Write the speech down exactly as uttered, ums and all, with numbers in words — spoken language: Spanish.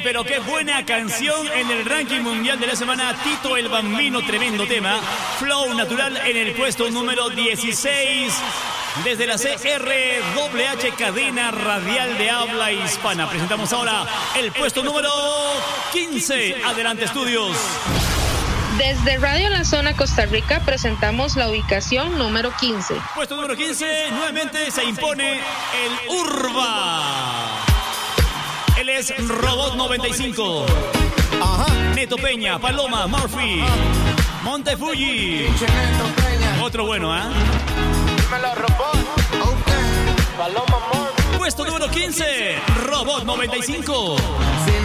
pero qué buena canción en el ranking mundial de la semana. Tito el Bambino, tremendo tema. Flow Natural en el puesto número dieciséis. Desde la C R H H Cadena Radial de Habla Hispana. Presentamos ahora el puesto número quince. Adelante, estudios. Desde Radio La Zona Costa Rica presentamos la ubicación número quince. Puesto número quince, nuevamente se impone el Urba. Él es Robot noventa y cinco. Ajá. Neto Peña, Paloma, Murphy, Montefuji. Otro bueno, ¿ah? ¿eh? Dímelo, Robot. Okay. Paloma, Murphy. Puesto número quince, Robot noventa y cinco. Si